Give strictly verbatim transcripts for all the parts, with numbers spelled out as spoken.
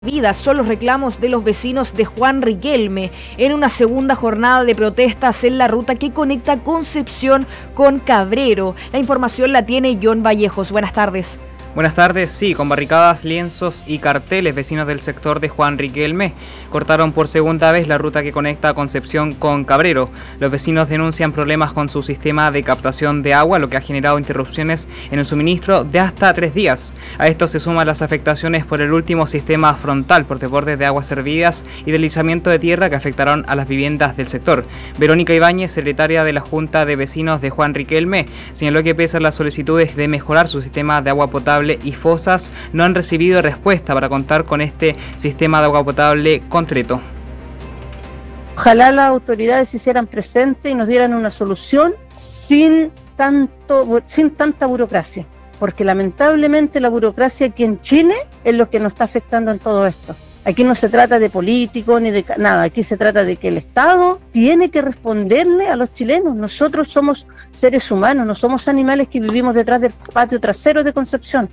Vidas son los reclamos de los vecinos de Juan Riquelme en una segunda jornada de protestas en la ruta que conecta Concepción con Cabrero. La información la tiene John Vallejos. Buenas tardes. Buenas tardes, sí, con barricadas, lienzos y carteles, vecinos del sector de Juan Riquelme cortaron por segunda vez la ruta que conecta Concepción con Cabrero. Los vecinos denuncian problemas con su sistema de captación de agua, lo que ha generado interrupciones en el suministro de hasta tres días. A esto se suman las afectaciones por el último sistema frontal por desbordes de aguas servidas y deslizamiento de tierra que afectaron a las viviendas del sector. Verónica Ibáñez, secretaria de la Junta de Vecinos de Juan Riquelme, señaló que pese a las solicitudes de mejorar su sistema de agua potable y fosas, no han recibido respuesta para contar con este sistema de agua potable concreto. Ojalá las autoridades se hicieran presentes y nos dieran una solución sin tanto, sin tanta burocracia, porque lamentablemente la burocracia aquí en Chile es lo que nos está afectando en todo esto. Aquí no se trata de políticos ni de nada, aquí se trata de que el Estado tiene que responderle a los chilenos. Nosotros somos seres humanos, no somos animales que vivimos detrás del patio trasero de Concepción.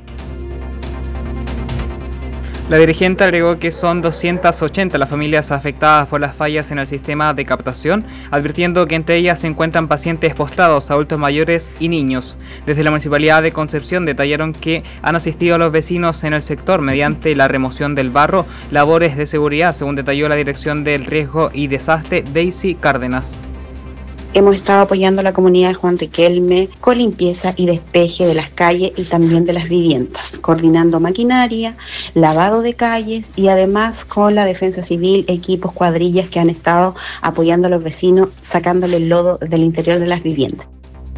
La dirigente agregó que son doscientas ochenta las familias afectadas por las fallas en el sistema de captación, advirtiendo que entre ellas se encuentran pacientes postrados, adultos mayores y niños. Desde la Municipalidad de Concepción detallaron que han asistido a los vecinos en el sector mediante la remoción del barro, labores de seguridad, según detalló la Dirección del Riesgo y Desastre, Daisy Cárdenas. Hemos estado apoyando a la comunidad de Juan Riquelme con limpieza y despeje de las calles y también de las viviendas, coordinando maquinaria, lavado de calles y además con la defensa civil, equipos, cuadrillas que han estado apoyando a los vecinos, sacándole el lodo del interior de las viviendas.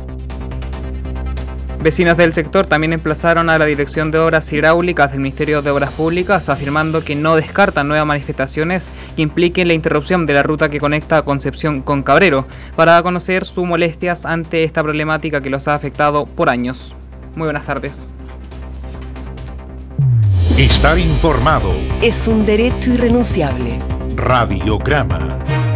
Vecinos del sector también emplazaron a la Dirección de Obras Hidráulicas del Ministerio de Obras Públicas, afirmando que no descartan nuevas manifestaciones que impliquen la interrupción de la ruta que conecta a Concepción con Cabrero, para conocer sus molestias ante esta problemática que los ha afectado por años. Muy buenas tardes. Estar informado es un derecho irrenunciable. Radiograma.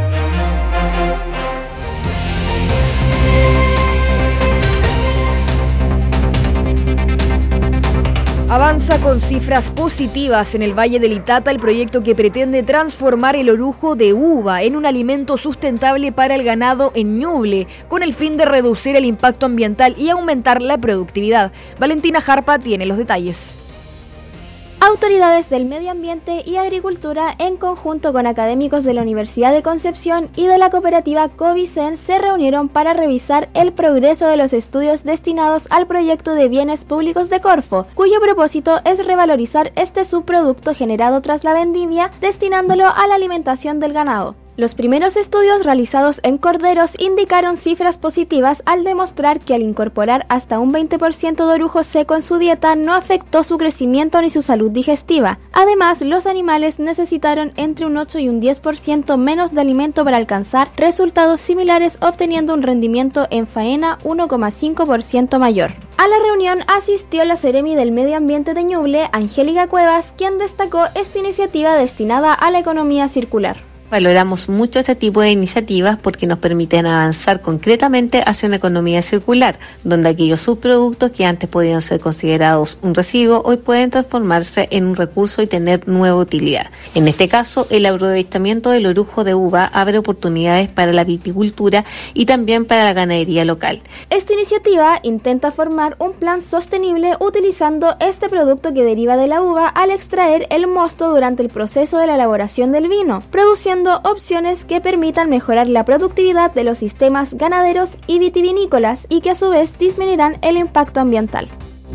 Avanza con cifras positivas en el Valle del Itata el proyecto que pretende transformar el orujo de uva en un alimento sustentable para el ganado en Ñuble, con el fin de reducir el impacto ambiental y aumentar la productividad. Valentina Jarpa tiene los detalles. Autoridades del medio ambiente y agricultura, en conjunto con académicos de la Universidad de Concepción y de la cooperativa Covicen, se reunieron para revisar el progreso de los estudios destinados al proyecto de bienes públicos de Corfo, cuyo propósito es revalorizar este subproducto generado tras la vendimia, destinándolo a la alimentación del ganado. Los primeros estudios realizados en corderos indicaron cifras positivas al demostrar que al incorporar hasta un veinte por ciento de orujo seco en su dieta no afectó su crecimiento ni su salud digestiva. Además, los animales necesitaron entre un ocho y un diez por ciento menos de alimento para alcanzar resultados similares, obteniendo un rendimiento en faena uno coma cinco por ciento mayor. A la reunión asistió la Seremi del Medio Ambiente de Ñuble, Angélica Cuevas, quien destacó esta iniciativa destinada a la economía circular. Valoramos mucho este tipo de iniciativas porque nos permiten avanzar concretamente hacia una economía circular, donde aquellos subproductos que antes podían ser considerados un residuo hoy pueden transformarse en un recurso y tener nueva utilidad. En este caso, el aprovechamiento del orujo de uva abre oportunidades para la viticultura y también para la ganadería local. Esta iniciativa intenta formar un plan sostenible utilizando este producto que deriva de la uva al extraer el mosto durante el proceso de la elaboración del vino, produciendo opciones que permitan mejorar la productividad de los sistemas ganaderos y vitivinícolas y que a su vez disminuirán el impacto ambiental.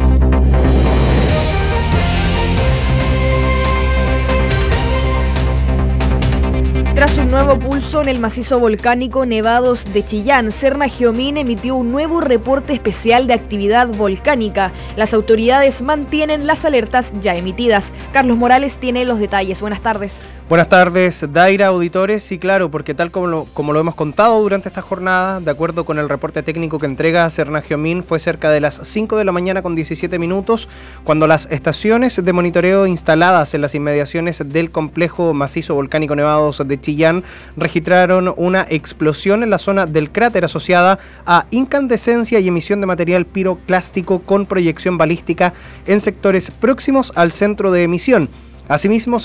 Tras un nuevo pulso en el macizo volcánico Nevados de Chillán, Cernagiomín emitió un nuevo reporte especial de actividad volcánica. Las autoridades mantienen las alertas ya emitidas. Carlos Morales tiene los detalles. Buenas tardes. Buenas tardes, Daira, auditores, y claro, porque tal como lo, como lo hemos contado durante esta jornada, de acuerdo con el reporte técnico que entrega Cernagiomín, fue cerca de las cinco de la mañana con diecisiete minutos, cuando las estaciones de monitoreo instaladas en las inmediaciones del complejo macizo volcánico Nevados de Chillán registraron una explosión en la zona del cráter asociada a incandescencia y emisión de material piroclástico con proyección balística en sectores próximos al centro de emisión. Asimismo,